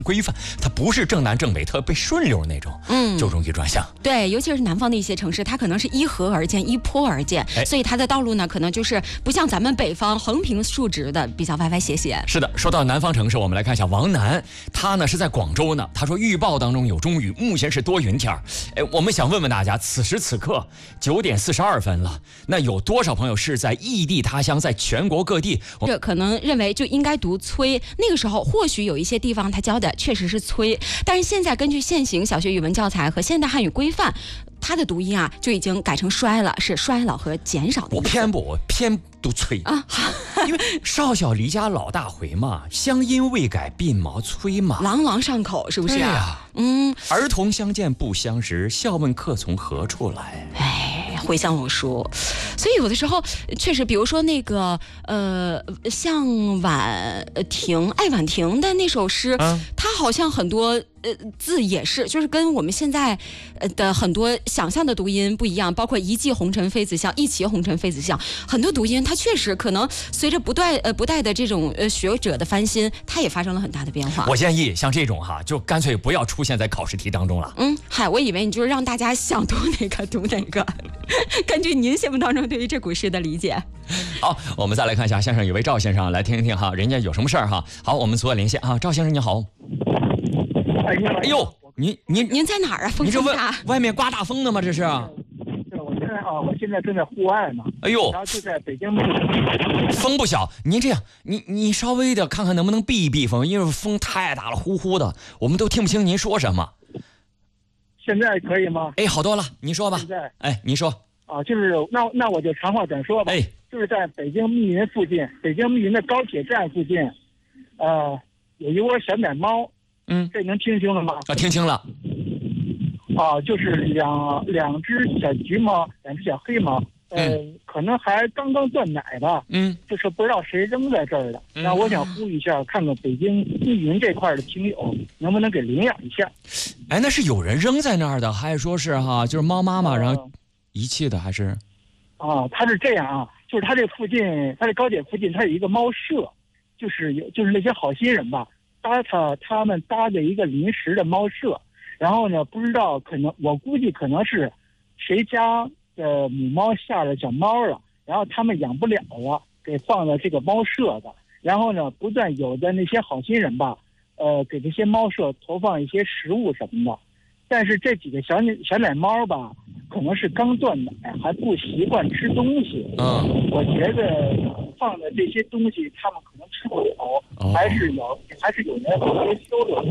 规范，它不是正南正北特别顺溜那种，就容易转向。 对，尤其是南方的一些城市，它可能是依河而建，依坡而建，所以它的道路呢，可能就是不像咱们北方横平竖直的，比较歪歪斜斜。 是的，说到南方城市，我们来看一下王楠，他呢是在广州呢。他说预报当中有中雨，目前是多云天。我们想问问大家，此时此刻9点42分了，那有多少朋友是在异地他乡，在全国各地？ 这可能认为就应该读催，那个时候或许有一些地方他教的确实是催，但是现在根据现行小学语文教材和现代汉语规范，它的读音啊就已经改成衰了，是衰老和减少的意思。 我偏读催啊，因为少小离家老大回嘛，乡音未改鬓毛衰嘛， 朗朗上口，是不是？ 对呀，儿童相见不相识，笑问客从何处来。 回乡偶书，所以有的时候确实，比如说那个向晚亭爱晚亭的那首诗，它好像很多字也是，就是跟我们现在的很多想象的读音不一样，包括一骑红尘妃子笑，一骑红尘妃子笑，很多读音它确实可能随着不代的这种学者的翻新，它也发生了很大的变化。 我建议像这种哈，就干脆不要出现在考试题当中了。 我以为你就是让大家想读哪个读哪个，根据您心目当中对于这古诗的理解。 好，我们再来看一下，先生有位赵先生来听一听哈，人家有什么事儿哈。好，我们做连线啊，赵先生你好。 哎呦， 您在哪儿啊？风这么大， 外面刮大风呢吗？这是？ 我现在正在户外呢。 哎呦， 然后就在北京。 风不小，您这样，你稍微的看看能不能避一避风，因为风太大了，呼呼的，我们都听不清您说什么。 现在可以吗？ 好多了，你说吧。 现在， 你说。 就是那我就长话短说吧。就是在北京密云附近，北京密云的高铁站附近，有一窝小奶猫。这能听清了吗？ 听清了。 就是两只小橘猫，两只小黑猫，可能还刚刚断奶吧。就是不知道谁扔在这儿的。然后我想呼吁一下，看看北京密云这块的听友能不能给领养一下。 那是有人扔在那儿的，还是说是就是猫妈妈然后遗弃的，还是？ 它是这样啊，就是它这附近，它这高铁附近，它有一个猫舍，就是那些好心人吧。他们搭的一个临时的猫舍，然后呢，不知道我估计可能是谁家的母猫下了小猫了，然后他们养不了了，给放到这个猫舍的。然后呢，不但有的那些好心人吧，给这些猫舍投放一些食物什么的，但是这几个小奶猫吧，可能是刚断奶，还不习惯吃东西。我觉得放的这些东西，他们可能吃不了，还是有人会收留。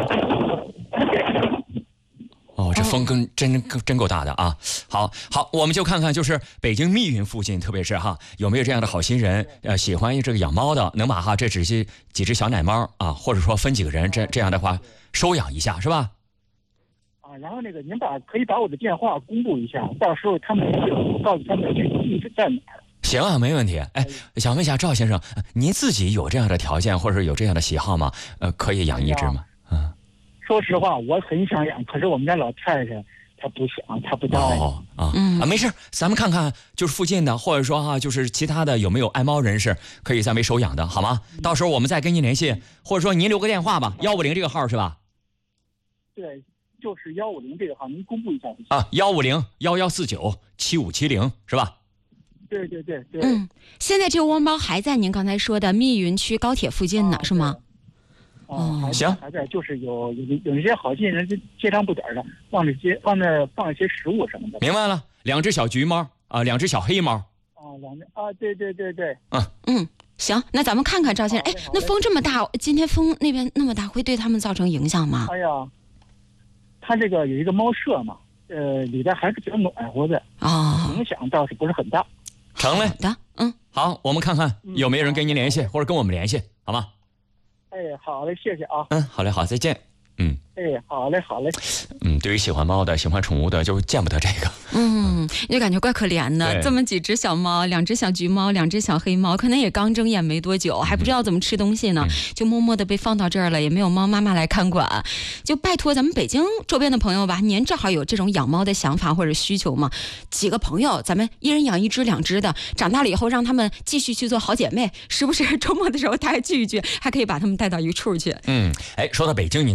这风真够大的啊！好，我们就看看，就是北京密云附近，特别是有没有这样的好心人，喜欢这个养猫的，能把这几只小奶猫或者说分几个人，这样的话收养一下，是吧？ 然后您可以把我的电话公布一下，到时候他们告诉他们地址在哪儿。 行啊，没问题。想问一下赵先生，您自己有这样的条件，或者有这样的喜好吗？可以养一只吗？ 说实话，我很想养，可是我们家老太太她不想，她不想。 没事，咱们看看就是附近的，或者说就是其他的有没有爱猫人士可以暂为收养的，好吗？到时候我们再跟您联系，或者说您留个电话吧，150这个号是吧？ 对，就是150这个号，您公布一下。 150-1149-7570是吧？ 对。 现在这个窝猫还在您刚才说的密云区高铁附近呢，是吗？ 行， 还在，就是有一些好心人接上不点的，往那儿放一些食物什么的。 明白了，2只小橘猫2只小黑猫。 对。 行，那咱们看看赵先生。那风这么大，今天风那边那么大，会对他们造成影响吗？ 他这个有一个猫舍嘛，里边还是比较暖和的影响倒是不是很大。 成嘞，好，我们看看有没有人跟您联系，或者跟我们联系，好吗？ 好嘞，谢谢啊。 好嘞，好，再见。 哎，好嘞，好嘞。 对于喜欢猫的、喜欢宠物的，就见不得这个。 你就感觉怪可怜的，这么几只小猫，2只小橘猫，2只小黑猫，可能也刚睁眼没多久，还不知道怎么吃东西呢，就默默的被放到这儿了，也没有猫妈妈来看管。就拜托咱们北京周边的朋友吧，您正好有这种养猫的想法或者需求吗？几个朋友，咱们一人养1只、2只的，长大了以后让他们继续去做好姐妹，时不时周末的时候大家聚一聚，还可以把他们带到一处去。 说到北京，你